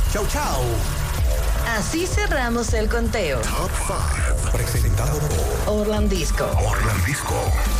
Chau, chau. Así cerramos el conteo. Top 5. Presentado por Orlandisco. Orlandisco.